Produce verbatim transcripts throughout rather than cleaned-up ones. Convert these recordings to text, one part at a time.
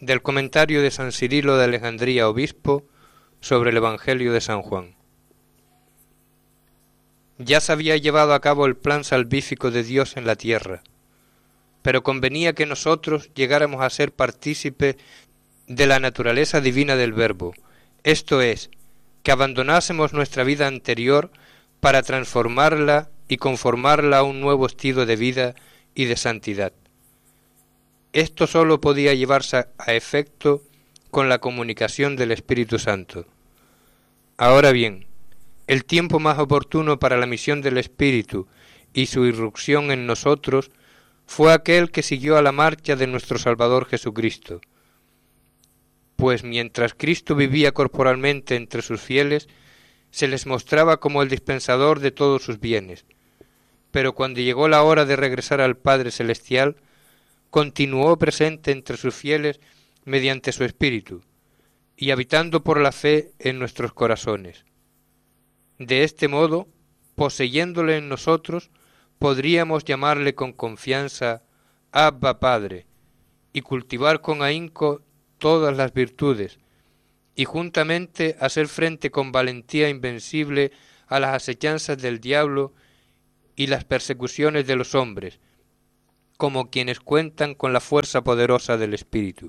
Del comentario de San Cirilo de Alejandría, obispo, sobre el Evangelio de San Juan. Ya se había llevado a cabo el plan salvífico de Dios en la tierra, pero convenía que nosotros llegáramos a ser partícipes de la naturaleza divina del Verbo, esto es, que abandonásemos nuestra vida anterior para transformarla y conformarla a un nuevo estilo de vida y de santidad. Esto sólo podía llevarse a efecto con la comunicación del Espíritu Santo. Ahora bien, el tiempo más oportuno para la misión del Espíritu y su irrupción en nosotros fue aquel que siguió a la marcha de nuestro Salvador Jesucristo. Pues mientras Cristo vivía corporalmente entre sus fieles, se les mostraba como el dispensador de todos sus bienes. Pero cuando llegó la hora de regresar al Padre Celestial, continuó presente entre sus fieles mediante su Espíritu, y habitando por la fe en nuestros corazones. De este modo, poseyéndole en nosotros, podríamos llamarle con confianza Abba Padre, y cultivar con ahínco todas las virtudes, y juntamente hacer frente con valentía invencible a las acechanzas del diablo y las persecuciones de los hombres, como quienes cuentan con la fuerza poderosa del Espíritu.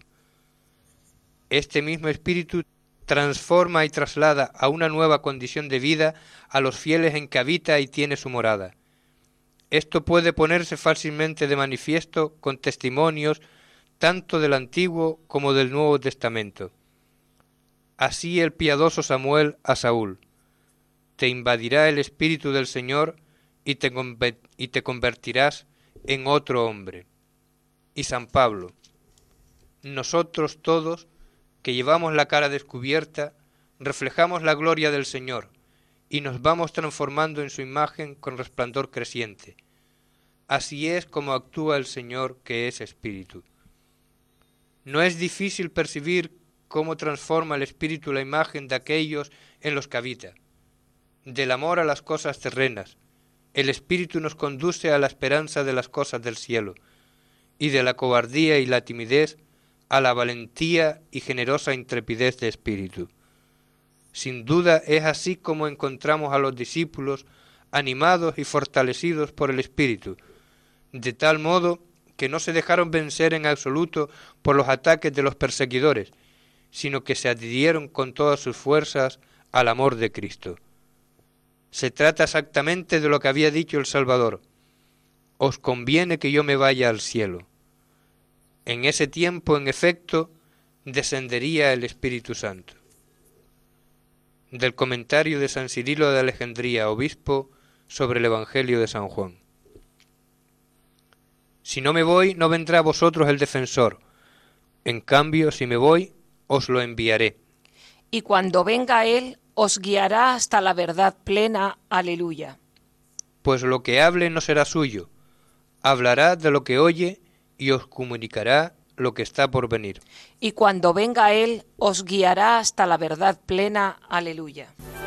Este mismo Espíritu transforma y traslada a una nueva condición de vida a los fieles en que habita y tiene su morada. Esto puede ponerse fácilmente de manifiesto con testimonios tanto del Antiguo como del Nuevo Testamento. Así el piadoso Samuel a Saúl: te invadirá el Espíritu del Señor y te, y te convertirás en otro hombre. Y San Pablo: nosotros todos, que llevamos la cara descubierta, reflejamos la gloria del Señor, y nos vamos transformando en su imagen con resplandor creciente. Así es como actúa el Señor, que es Espíritu. No es difícil percibir cómo transforma el Espíritu la imagen de aquellos en los que habita. Del amor a las cosas terrenas, el Espíritu nos conduce a la esperanza de las cosas del cielo, y de la cobardía y la timidez a la valentía y generosa intrepidez de espíritu. Sin duda es así como encontramos a los discípulos animados y fortalecidos por el Espíritu, de tal modo que no se dejaron vencer en absoluto por los ataques de los perseguidores, sino que se adhirieron con todas sus fuerzas al amor de Cristo. Se trata exactamente de lo que había dicho el Salvador: os conviene que yo me vaya al cielo. En ese tiempo, en efecto, descendería el Espíritu Santo. Del comentario de San Cirilo de Alejandría, obispo, sobre el Evangelio de San Juan. Si no me voy, no vendrá a vosotros el defensor. En cambio, si me voy, os lo enviaré. Y cuando venga Él, os guiará hasta la verdad plena. Aleluya. Pues lo que hable no será suyo, hablará de lo que oye y os comunicará lo que está por venir. Y cuando venga Él, os guiará hasta la verdad plena. Aleluya.